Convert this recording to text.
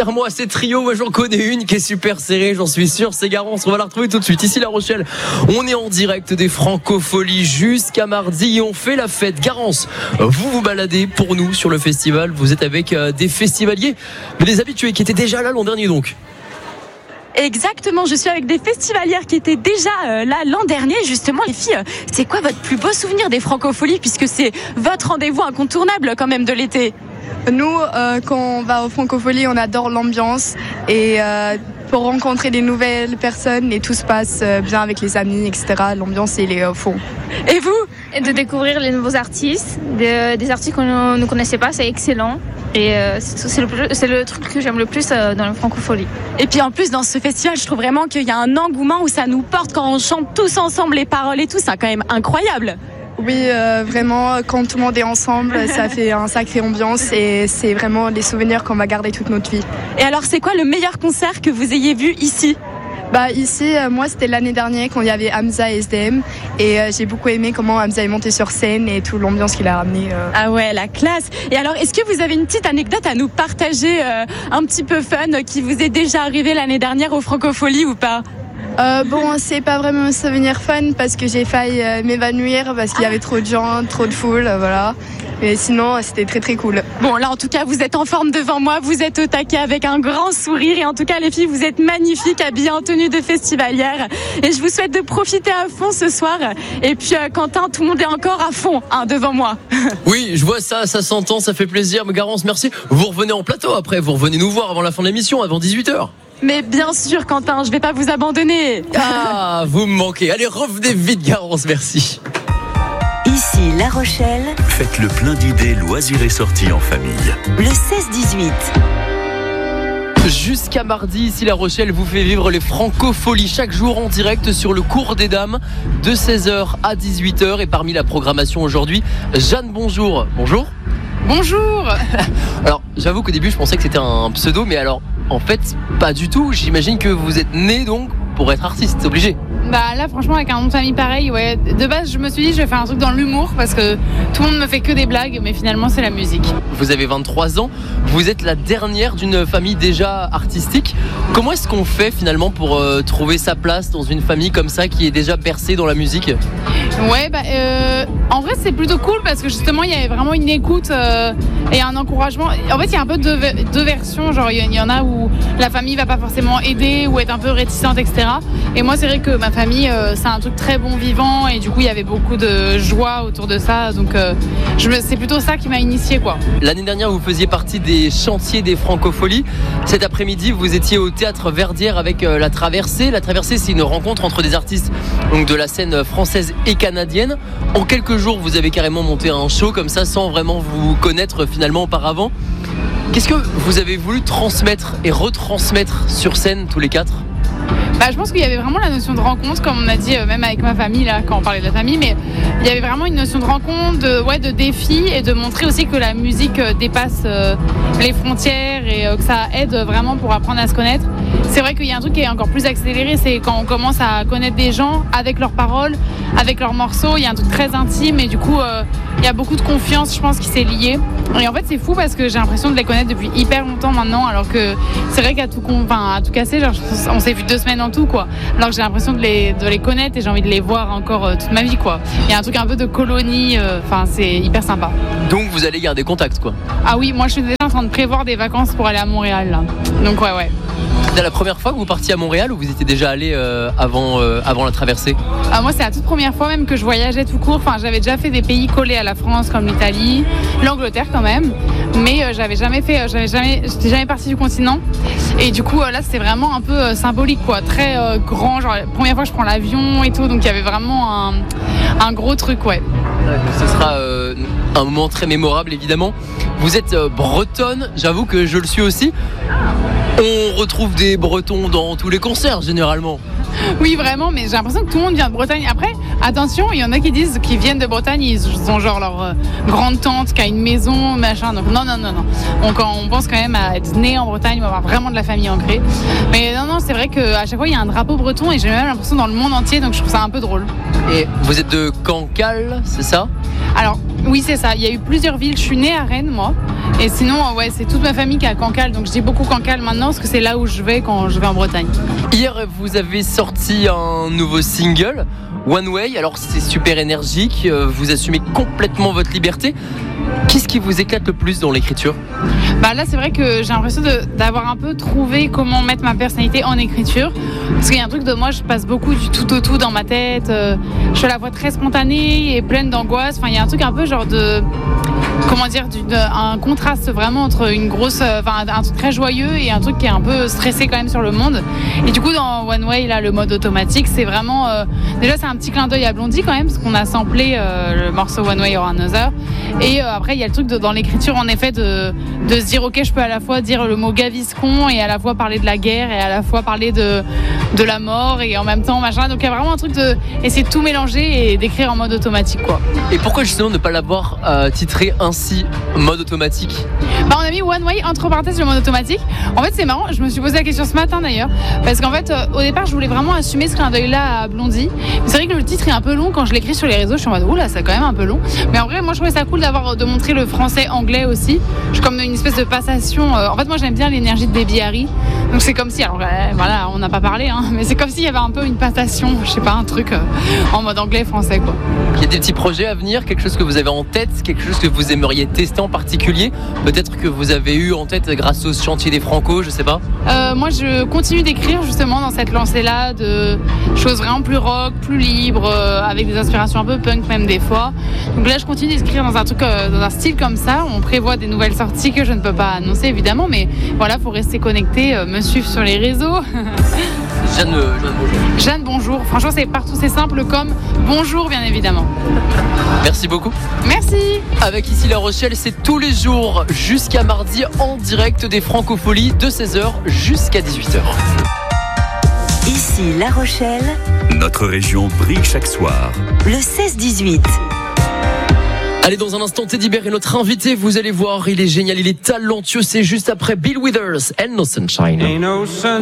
Serre-moi ces trios, moi j'en connais une qui est super serrée, j'en suis sûr, c'est Garance, on va la retrouver tout de suite. Ici La Rochelle, on est en direct des Francopholies jusqu'à mardi et on fait la fête. Garance, vous vous baladez pour nous sur le festival, vous êtes avec des festivaliers, mais des habitués qui étaient déjà là l'an dernier donc. Exactement, je suis avec des festivalières qui étaient déjà là l'an dernier. Justement, les filles, c'est quoi votre plus beau souvenir des Francopholies, puisque c'est votre rendez-vous incontournable quand même de l'été? Nous, quand on va aux Francopholies, on adore l'ambiance et pour rencontrer des nouvelles personnes et tout se passe bien avec les amis, etc. L'ambiance, elle est au fond. Et vous? Et de découvrir les nouveaux artistes, des artistes qu'on ne connaissait pas, c'est excellent. Et c'est le truc que j'aime le plus dans le Francopholies. Et puis en plus dans ce festival, je trouve vraiment qu'il y a un engouement où ça nous porte quand on chante tous ensemble les paroles et tout, c'est quand même incroyable. Oui, vraiment, quand tout le monde est ensemble, ça fait un sacré ambiance et c'est vraiment des souvenirs qu'on va garder toute notre vie. Et alors, c'est quoi le meilleur concert que vous ayez vu ici ? Ici, moi, c'était l'année dernière quand il y avait Hamza et SDM et j'ai beaucoup aimé comment Hamza est monté sur scène et toute l'ambiance qu'il a ramené. Ah ouais, la classe. Et alors, est-ce que vous avez une petite anecdote à nous partager, un petit peu fun, qui vous est déjà arrivé l'année dernière aux Francopholies ou pas ? C'est pas vraiment un souvenir fun parce que j'ai failli m'évanouir parce qu'il y avait trop de gens, trop de foule, voilà. Mais sinon, c'était très très cool. Bon, là, en tout cas, vous êtes en forme devant moi, vous êtes au taquet avec un grand sourire et en tout cas, les filles, vous êtes magnifiques, habillées en tenue de festivalière. Et je vous souhaite de profiter à fond ce soir. Et puis, Quentin, tout le monde est encore à fond, devant moi. Oui, je vois ça s'entend, ça fait plaisir. Mais Garance, merci. Vous revenez en plateau après, vous revenez nous voir avant la fin de l'émission, avant 18h. Mais bien sûr, Quentin, je vais pas vous abandonner. Ah, vous me manquez. Allez, revenez vite, Garance, merci. Ici La Rochelle. Faites le plein d'idées loisirs et sorties en famille. Le 16-18. Jusqu'à mardi, ici La Rochelle vous fait vivre les Francopholies chaque jour en direct sur le cours des Dames de 16h à 18h. Et parmi la programmation aujourd'hui, Jeanne, bonjour. Bonjour. Bonjour. Alors, j'avoue qu'au début, je pensais que c'était un pseudo, mais alors, en fait, pas du tout. J'imagine que vous êtes né donc pour être artiste, c'est obligé. Là franchement avec un nom de famille pareil, ouais. De base je me suis dit je vais faire un truc dans l'humour parce que tout le monde me fait que des blagues, mais finalement c'est la musique. Vous avez 23 ans, vous êtes la dernière d'une famille déjà artistique. Comment est-ce qu'on fait finalement pour trouver sa place dans une famille comme ça qui est déjà bercée dans la musique ? Ouais, en vrai c'est plutôt cool parce que justement il y avait vraiment une écoute et un encouragement. En fait il y a un peu deux versions, genre il y en a où la famille va pas forcément aider ou être un peu réticente, etc. Et moi c'est vrai que ma famille c'est un truc très bon vivant et du coup il y avait beaucoup de joie autour de ça, donc c'est plutôt ça qui m'a initiée quoi. L'année dernière vous faisiez partie des chantiers des Francopholies. Cet après-midi vous étiez au théâtre Verdière avec La Traversée. La Traversée c'est une rencontre entre des artistes donc de la scène française et canadienne. En quelques jours vous avez carrément monté un show comme ça sans vraiment vous connaître finalement auparavant. Qu'est-ce que vous avez voulu transmettre et retransmettre sur scène tous les quatre ? Je pense qu'il y avait vraiment la notion de rencontre, comme on a dit même avec ma famille là quand on parlait de la famille, mais il y avait vraiment une notion de rencontre, de défi et de montrer aussi que la musique dépasse les frontières et que ça aide vraiment pour apprendre à se connaître. C'est vrai qu'il y a un truc qui est encore plus accéléré, c'est quand on commence à connaître des gens avec leurs paroles, avec leurs morceaux, il y a un truc très intime et du coup il y a beaucoup de confiance je pense qui s'est liée. Et en fait c'est fou parce que j'ai l'impression de les connaître depuis hyper longtemps maintenant, alors que c'est vrai qu'à tout casser, genre, on s'est vu 2 semaines en tout quoi, alors que j'ai l'impression de les connaître et j'ai envie de les voir encore toute ma vie quoi. Il y a un truc un peu de colonie, c'est hyper sympa. Donc vous allez garder contact quoi. Ah oui, moi je suis déjà en train de prévoir des vacances pour aller à Montréal là. Donc ouais. C'était la première fois que vous partiez à Montréal ou vous étiez déjà allé avant La Traversée ? Moi c'est la toute première fois même que je voyageais tout court. J'avais déjà fait des pays collés à la France comme l'Italie, l'Angleterre quand même, mais j'étais jamais partie du continent. Et du coup là c'était vraiment un peu symbolique quoi, très grand, genre la première fois que je prends l'avion et tout, donc il y avait vraiment un gros truc ouais. Ce sera un moment très mémorable évidemment. Vous êtes bretonne, j'avoue que je le suis aussi. On retrouve des Bretons dans tous les concerts généralement. Oui vraiment, mais j'ai l'impression que tout le monde vient de Bretagne. Après, attention, il y en a qui disent qu'ils viennent de Bretagne, ils ont genre leur grande tante qui a une maison, machin. Donc non. On pense quand même à être né en Bretagne ou avoir vraiment de la famille ancrée. Mais non, c'est vrai qu'à chaque fois il y a un drapeau breton et j'ai même l'impression dans le monde entier, donc je trouve ça un peu drôle. Et vous êtes de Cancale, c'est ça ? Alors oui, c'est ça. Il y a eu plusieurs villes. Je suis née à Rennes, moi. Et sinon, c'est toute ma famille qui est à Cancale. Donc je dis beaucoup Cancale maintenant parce que c'est là où je vais quand je vais en Bretagne. Hier, vous avez sorti un nouveau single, One Way. Alors c'est super énergique, vous assumez complètement votre liberté. Qu'est-ce qui vous éclate le plus dans l'écriture ? Là, c'est vrai que j'ai l'impression d'avoir un peu trouvé comment mettre ma personnalité en écriture. Parce qu'il y a un truc de moi, je passe beaucoup du tout au tout dans ma tête. Je suis à la fois très spontanée et pleine d'angoisse. Enfin, il y a un truc un peu genre de... Comment dire, un contraste vraiment entre une grosse, un truc très joyeux et un truc qui est un peu stressé quand même sur le monde. Et du coup, dans One Way, là, le mode automatique, c'est vraiment, déjà, c'est un petit clin d'œil à Blondie quand même, parce qu'on a samplé le morceau One Way or Another. Et après, il y a le truc dans l'écriture, en effet, de se dire, ok, je peux à la fois dire le mot gaviscon et à la fois parler de la guerre et à la fois parler de la mort et en même temps, machin. Donc, il y a vraiment un truc de essayer de tout mélanger et d'écrire en mode automatique, quoi. Et pourquoi justement ne pas l'avoir titré ainsi, mode automatique ? On a mis One Way entre parenthèses le mode automatique. En fait, c'est marrant, je me suis posé la question ce matin d'ailleurs, parce qu'en fait, au départ, je voulais vraiment assumer ce clin d'œil-là à Blondie. Mais c'est vrai que le titre est un peu long. Quand je l'écris sur les réseaux, je suis en mode oula, c'est quand même un peu long. Mais en vrai, moi, je trouvais ça cool de montrer le français-anglais aussi. Je suis comme une espèce de passation. En fait, moi, j'aime bien l'énergie de Baby Harry. Donc c'est comme si, alors voilà, on n'a pas parlé, mais c'est comme s'il y avait un peu une passation, je sais pas, un truc en mode anglais-français, quoi. Il y a des petits projets à venir, quelque chose que vous avez en tête, quelque chose que vous aimeriez tester en particulier, peut-être que vous avez eu en tête grâce au chantier des Franco, je sais pas. Moi je continue d'écrire justement dans cette lancée-là de choses vraiment plus rock, plus libres, avec des inspirations un peu punk même des fois. Donc là je continue d'écrire dans un truc, dans un style comme ça. On prévoit des nouvelles sorties que je ne peux pas annoncer évidemment, mais voilà, faut rester connecté, me suivre sur les réseaux. Jeanne, bonjour. Jeanne, bonjour. Franchement, c'est partout, c'est simple comme bonjour, bien évidemment. Merci beaucoup. Merci. Avec Ici La Rochelle, c'est tous les jours jusqu'à mardi en direct des Francopholies de 16h jusqu'à 18h. Ici La Rochelle, Notre région brille chaque soir. le 16-18. Allez, dans un instant, Teddy Bear est notre invité. Vous allez voir, il est génial, il est talentueux. C'est juste après Bill Withers and No Sunshine.